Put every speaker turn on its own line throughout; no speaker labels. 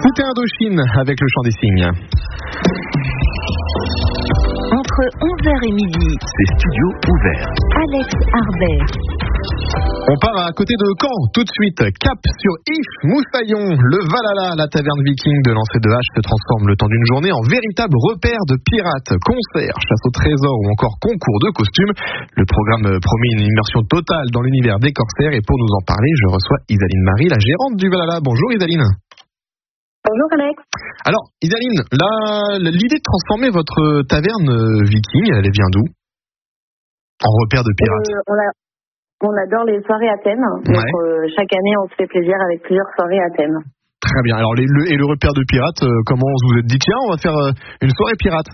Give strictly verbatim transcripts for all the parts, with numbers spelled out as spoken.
C'était Indochine avec le chant des cygnes.
Entre onze heures et midi,
c'est Studio Ouvert.
Alex Harbert.
On part à côté de Caen, tout de suite. Cap sur Yves Moussaillon. Le Valhalla, la taverne viking de lancer de hache, se transforme le temps d'une journée en véritable repère de pirates. Concerts, chasse au trésor ou encore concours de costumes. Le programme promet une immersion totale dans l'univers des corsaires. Et pour nous en parler, je reçois Isaline Marie, la gérante du Valhalla. Bonjour Isaline.
Bonjour Alex.
Alors Isaline, la, l'idée de transformer votre taverne viking, elle vient d'où? En repère de pirates.
euh, on, a, on adore les soirées à thème. Donc
Ouais.
euh, chaque année, on se fait plaisir avec plusieurs soirées à thème.
Très bien. Alors les, le, et le repère de pirates, euh, comment vous vous êtes dit tiens, on va faire euh, une soirée pirate?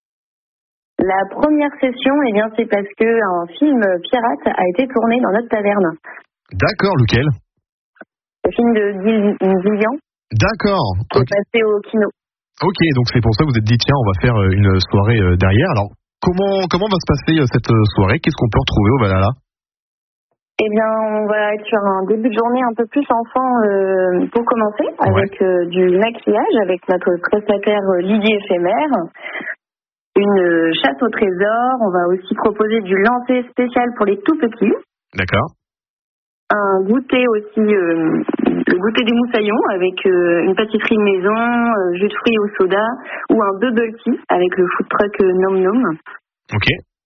La première session, eh bien, c'est parce que un film pirate a été tourné dans notre taverne.
D'accord, lequel?
Le film de Gil- Gillian
D'accord.
qui
Ok,
est passé au kino.
ok, donc c'est pour ça que vous vous êtes dit tiens, on va faire euh, une soirée euh, derrière. Alors comment comment va se passer euh, cette euh, soirée? Qu'est-ce qu'on peut retrouver au Valhalla?
Eh bien, on va être sur un début de journée un peu plus enfant euh, pour commencer, avec euh, du maquillage, avec notre prestataire euh, Lydie Éphémère, une euh, chasse au trésor. On va aussi proposer du lancer spécial pour les tout petits.
D'accord.
Un goûter aussi, euh, le goûter des moussaillons avec euh, une pâtisserie maison, euh, jus de fruits au soda ou un bubble tea avec le food truck euh, Nom Nom.
Ok.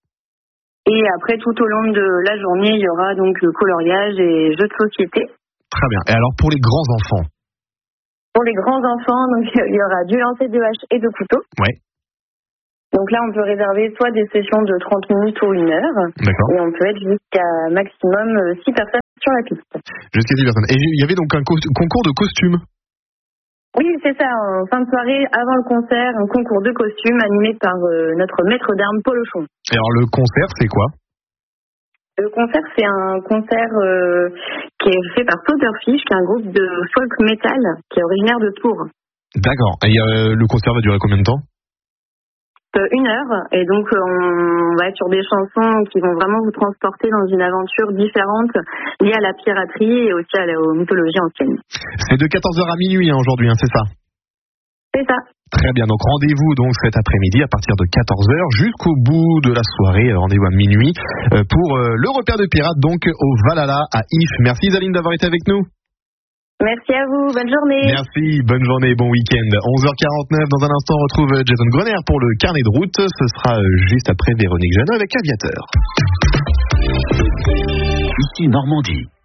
Et après, tout au long de la journée, il y aura donc euh, coloriage et jeux de société.
Très bien. Et alors pour les grands enfants?
Pour les grands enfants, donc il y aura du lancer de hache et de couteau.
Ouais.
Donc là, on peut réserver soit des sessions de trente minutes ou une heure,
D'accord.
et on peut être jusqu'à maximum euh, six personnes sur la piste.
Jusqu'à dix personnes. Et il y avait donc un co- concours de costumes.
Oui, c'est ça. En fin de soirée, avant le concert, un concours de costumes animé par euh, notre maître d'armes Paul Auchon.
Et alors le concert, c'est quoi?
Le concert, c'est un concert euh, qui est fait par Soderfish, qui est un groupe de folk metal qui est originaire de Tours.
D'accord. Et euh, le concert va durer combien de temps?
Euh, une heure, et donc euh, on va être sur des chansons qui vont vraiment vous transporter dans une aventure différente liée à la piraterie et aussi à la aux mythologies anciennes.
C'est de quatorze heures à minuit hein, aujourd'hui, hein, c'est ça?
C'est ça.
Très bien, donc rendez-vous donc cet après-midi à partir de quatorze heures jusqu'au bout de la soirée, rendez-vous à minuit euh, pour euh, le repère de pirates donc au Valhalla à Yves. Merci Isaline d'avoir été avec nous.
Merci à vous, bonne journée.
Merci, bonne journée, bon week-end. onze heures quarante-neuf, dans un instant on retrouve Jason Grenier pour le carnet de route. Ce sera euh, juste après Véronique Jeannot avec Aviateur.
Ici Normandie.